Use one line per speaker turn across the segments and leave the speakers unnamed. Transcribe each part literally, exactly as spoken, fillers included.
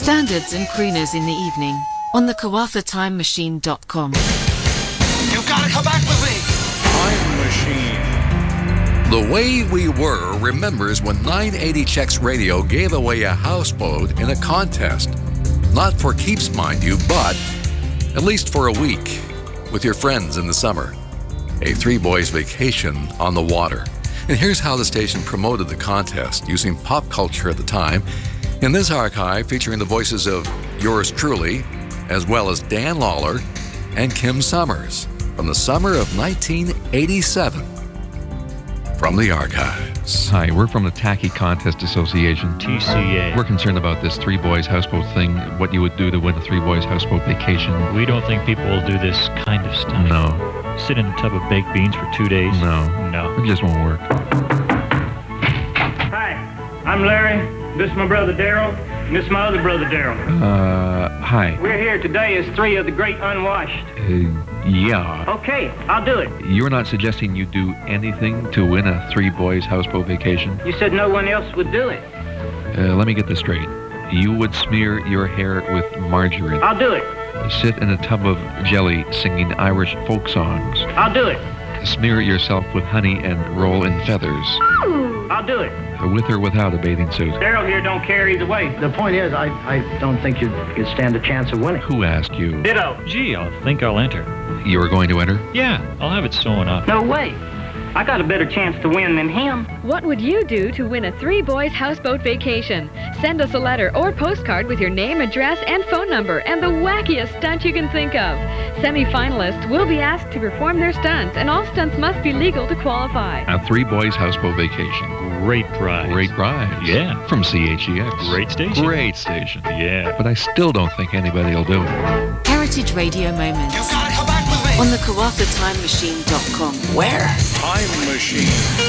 Standards and crooners in the evening on the Kawartha Time Machine dot com.
You've got to come back with me.
Time Machine.
The Way We Were remembers when nine eighty Checks Radio gave away a houseboat in a contest. Not for keeps, mind you, but at least for a week with your friends in the summer. A three boys vacation on the water. And here's how the station promoted the contest using pop culture at the time. In this archive, featuring the voices of yours truly, as well as Dan Lawler and Kim Summers from the summer of nineteen eighty-seven. From the archives.
Hi, we're from the Tacky Contest Association.
T C A.
We're concerned about this Three Boys Houseboat thing, what you would do to win a Three Boys Houseboat vacation.
We don't think people will do this kind of stuff.
No.
Sit in a tub of baked beans for two days?
No.
No.
It just won't work.
Hi, I'm Larry. This is my brother Daryl. And this is my other brother Daryl.
Uh, hi.
We're here today as three of the great unwashed.
Uh, yeah.
Okay, I'll do it.
You're not suggesting you do anything to win a Three Boys Houseboat vacation?
You said no one else would do it.
Uh, let me get this straight. You would smear your hair with margarine.
I'll do it.
Sit in a tub of jelly singing Irish folk songs.
I'll do it.
Smear yourself with honey and roll in feathers.
I'll do it.
With or without a bathing suit.
Daryl here don't care either way.
The point is, I, I don't think you'd, you'd stand a chance of winning.
Who asked you?
Ditto.
Gee, I think I'll enter.
You are going to enter?
Yeah, I'll have it sewn up.
No way. I got a better chance to win than him.
What would you do to win a Three Boys Houseboat vacation? Send us a letter or postcard with your name, address, and phone number, and the wackiest stunt you can think of. Semi-finalists will be asked to perform their stunts, and all stunts must be legal to qualify.
A Three Boys Houseboat vacation.
Great prize.
Great prize.
Yeah.
From C H E X.
Great station.
Great station.
Yeah.
But I still don't think anybody will do it.
Heritage Radio Moments
You've got to come back with me.
on the Kawartha Time Machine dot com.
Where?
Time Machine.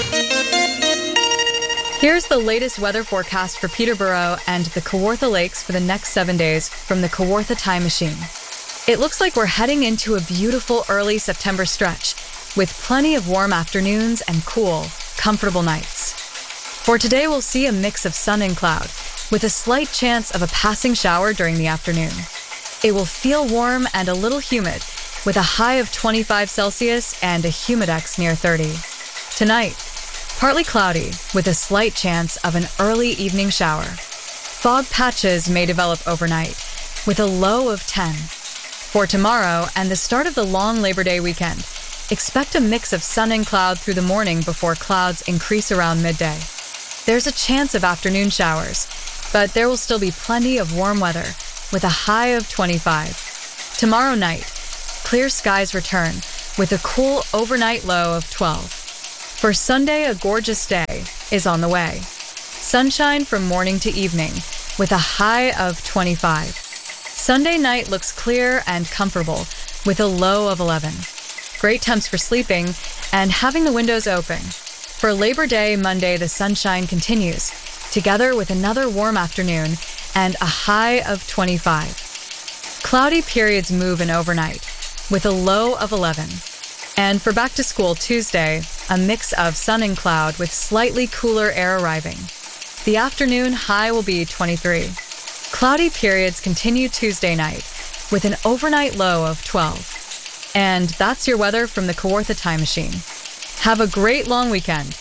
Here's the latest weather forecast for Peterborough and the Kawartha Lakes for the next seven days from the Kawartha Time Machine. It looks like we're heading into a beautiful early September stretch with plenty of warm afternoons and cool, comfortable nights. For today, we'll see a mix of sun and cloud with a slight chance of a passing shower during the afternoon. It will feel warm and a little humid with a high of twenty-five Celsius and a humidex near thirty. Tonight, partly cloudy with a slight chance of an early evening shower. Fog patches may develop overnight with a low of ten. For tomorrow and the start of the long Labor Day weekend, expect a mix of sun and cloud through the morning before clouds increase around midday. There's a chance of afternoon showers, but there will still be plenty of warm weather with a high of twenty-five. Tomorrow night, clear skies return with a cool overnight low of twelve. For Sunday, a gorgeous day is on the way. Sunshine from morning to evening with a high of twenty-five. Sunday night looks clear and comfortable with a low of eleven. Great temps for sleeping and having the windows open. For Labor Day, Monday, the sunshine continues, together with another warm afternoon and a high of twenty-five. Cloudy periods move in overnight with a low of eleven. And for back to school Tuesday, a mix of sun and cloud with slightly cooler air arriving. The afternoon high will be twenty-three. Cloudy periods continue Tuesday night with an overnight low of twelve. And that's your weather from the Kawartha Time Machine. Have a great long weekend.